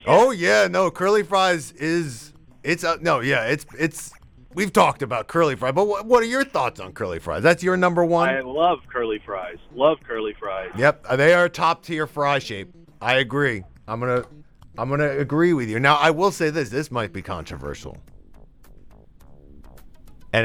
Oh yeah, no, curly fries is it's we've talked about curly fries, but what are your thoughts on curly fries? That's your number one? I love curly fries. Love curly fries. Yep, they are top tier fry shape. I agree. I'm gonna agree with you. Now I will say this might be controversial. And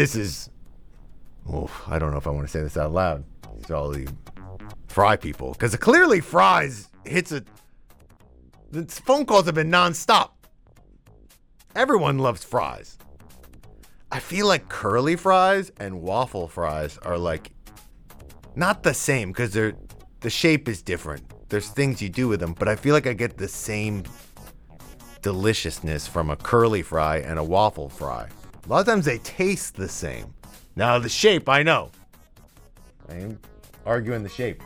I don't know if I want to say this out loud. It's all the fry people. Because clearly fries the phone calls have been nonstop. Everyone loves fries. I feel like curly fries and waffle fries are like not the same because the shape is different. There's things you do with them, but I feel like I get the same deliciousness from a curly fry and a waffle fry. A lot of times they taste the same. Now the shape, I know. I am arguing the shape.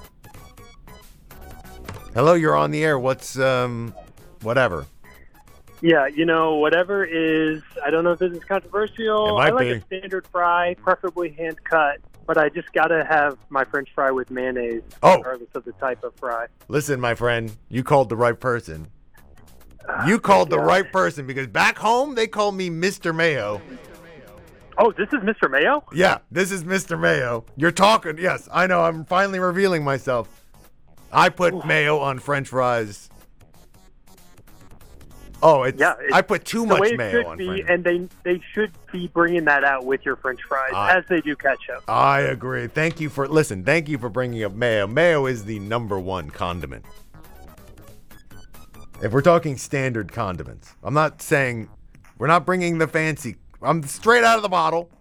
Hello, you're on the air. What's whatever? Yeah, whatever is, I don't know if this is controversial. It might I like be. a standard fry, preferably hand cut, but I just got to have my French fry with mayonnaise, regardless of the type of fry. Listen, my friend, you called the right person. You called the right person because back home they call me Mr. Mayo. Oh, this is Mr. Mayo? Yeah, this is Mr. Mayo. You're talking. Yes, I know. I'm finally revealing myself. I put mayo on French fries. Oh, I put too much mayo on French fries. And they should be bringing that out with your French fries, as they do ketchup. I agree. Thank you for bringing up mayo. Mayo is the number one condiment. If we're talking standard condiments, I'm not saying we're not bringing the fancy. I'm straight out of the bottle.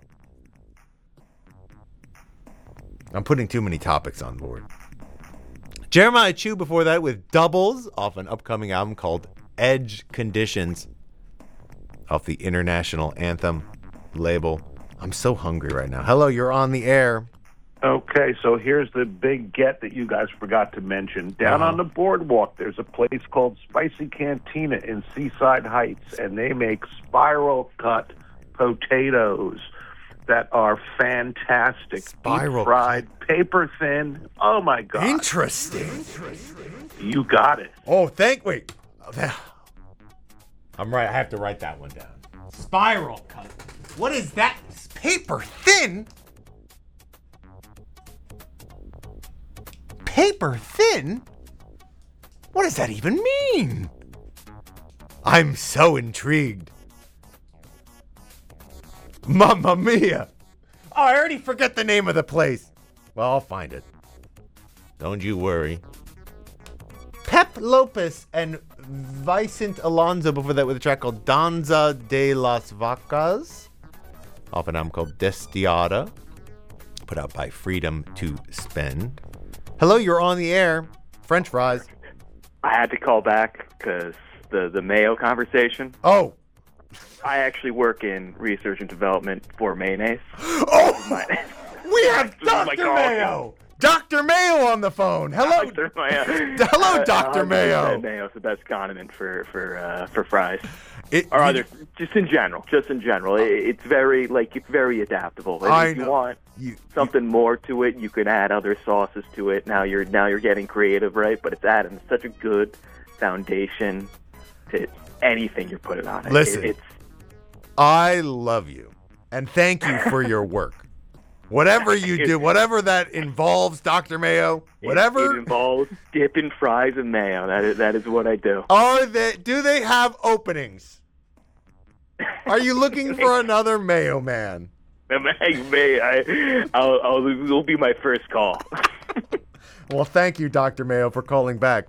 I'm putting too many topics on board. Jeremiah Chew before that with Doubles off an upcoming album called Edge Conditions off the International Anthem label. I'm so hungry right now. Hello, you're on the air. Okay, so here's the big get that you guys forgot to mention. Down on the boardwalk, there's a place called Spicy Cantina in Seaside Heights, and they make spiral cut potatoes that are fantastic. Spiral fried, paper thin. Oh my God. Interesting. You got it. Oh, wait. I'm right. I have to write that one down. Spiral cut. What is that? Paper thin? Paper thin? What does that even mean? I'm so intrigued. Mamma mia. Oh, I already forget the name of the place. Well, I'll find it. Don't you worry. Pep Lopez and Vicente Alonso before that with a track called Danza de las Vacas off an album called Destiada, put out by Freedom to Spend. Hello, you're on the air. French fries. I had to call back because the mayo conversation. Oh. I actually work in research and development for mayonnaise. Oh! We have Dr. Mayo! Dr. Mayo on the phone. Hello. Dr. Mayo. Hello, Dr. Mayo. Mayo is the best condiment for fries. Just in general. It's very adaptable. And if you want something more to it, you can add other sauces to it. Now you're getting creative, right? But it's adding such a good foundation to anything you're putting on it. Listen, I love you, and thank you for your work. Whatever you do, whatever that involves, Dr. Mayo, whatever. It involves dipping fries in mayo. That is what I do. Do they have openings? Are you looking for another Mayo man? It'll be my first call. Well, thank you, Dr. Mayo, for calling back.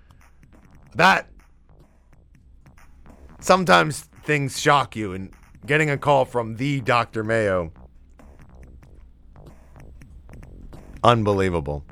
Sometimes things shock you, and getting a call from the Dr. Mayo, unbelievable.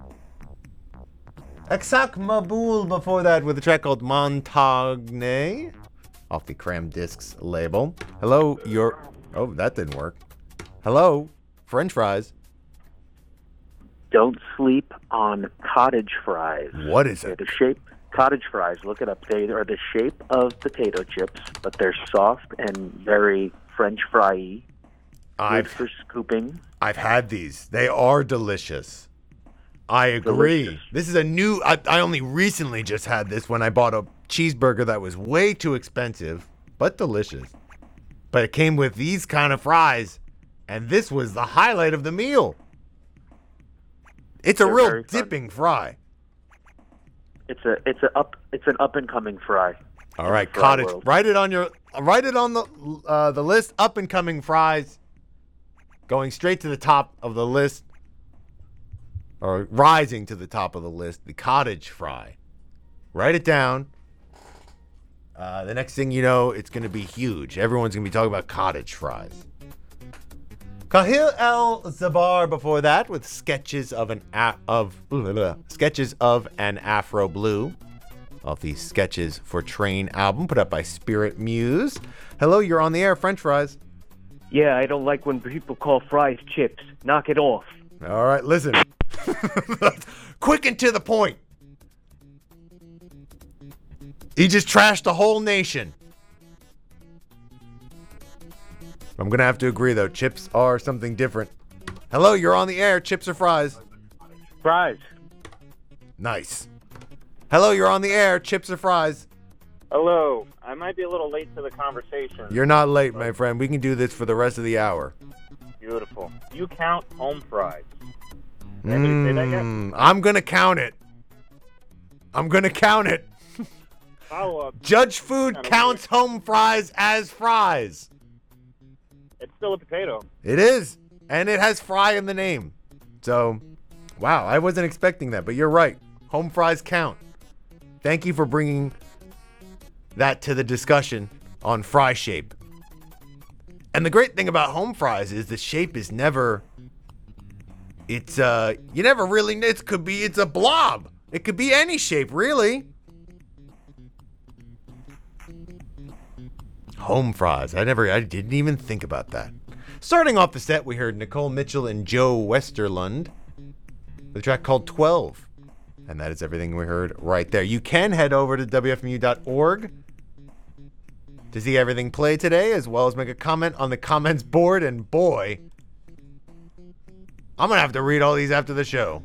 Exak Mabul before that with a track called Montagne off the Cram Discs label. Hello, oh, that didn't work. Hello, French fries. Don't sleep on cottage fries. What is it? Cottage fries, look it up. They are the shape of potato chips, but they're soft and very French fry-y. Good for scooping. I've had these. They are delicious. I agree. Delicious. This is a new. I only recently just had this when I bought a cheeseburger that was way too expensive, but delicious. But it came with these kind of fries, and this was the highlight of the meal. It's a real dipping fry. It's an up and coming fry. All right, cottage. World. Write it on the list. Up and coming fries. Going straight to the top of the list, or rising to the top of the list, the cottage fry. Write it down. The next thing you know, it's going to be huge. Everyone's going to be talking about cottage fries. Kahil El-Zabar before that with Sketches of an Afro Blue off the Sketches for Train album put up by Spirit Muse. Hello, you're on the air, French fries. Yeah, I don't like when people call fries chips. Knock it off. All right, listen. Quick and to the point. He just trashed the whole nation. I'm going to have to agree, though. Chips are something different. Hello, you're on the air. Chips or fries? Fries. Nice. Hello, you're on the air. Chips or fries? Hello. I might be a little late to the conversation. You're not late, my friend. We can do this for the rest of the hour. Beautiful. You count home fries. Say that yet? I'm going to count it. Follow-up. Judge Food counts home fries as fries. It's still a potato. It is. And it has fry in the name. So, wow, I wasn't expecting that, but you're right. Home fries count. Thank you for bringing that to the discussion on fry shape. And the great thing about home fries is the shape is never, it's a blob. It could be any shape, really. Home fries. I didn't even think about that. Starting off the set, we heard Nicole Mitchell and Joe Westerlund with a track called 12. And that is everything we heard right there. You can head over to WFMU.org to see everything play today, as well as make a comment on the comments board. And boy, I'm going to have to read all these after the show.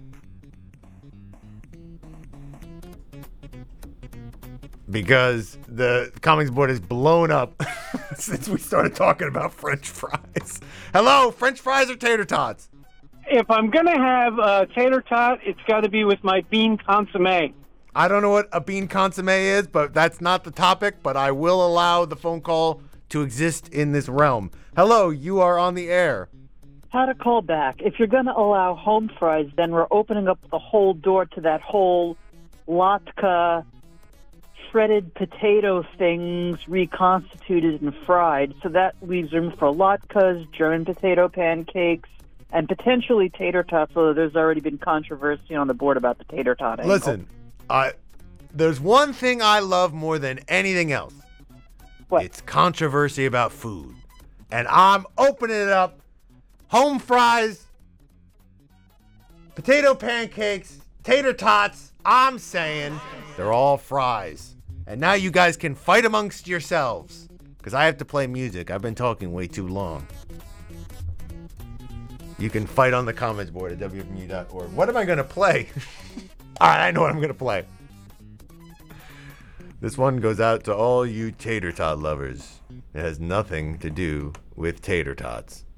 Because the comments board is blown up since we started talking about French fries. Hello, French fries or tater tots? If I'm going to have a tater tot, it's got to be with my bean consomme. I don't know what a bean consomme is, but that's not the topic. But I will allow the phone call to exist in this realm. Hello, you are on the air. How to call back. If you're going to allow home fries, then we're opening up the whole door to that whole latke shredded potato things reconstituted and fried. So that leaves room for latkes, German potato pancakes, and potentially tater tots, although there's already been controversy on the board about the tater tot angle. Listen, there's one thing I love more than anything else. What? It's controversy about food. And I'm opening it up. Home fries, potato pancakes, tater tots, I'm saying they're all fries. And now you guys can fight amongst yourselves. Because I have to play music. I've been talking way too long. You can fight on the comments board at WFMU.org. What am I going to play? All right, I know what I'm going to play. This one goes out to all you tater tot lovers. It has nothing to do with tater tots.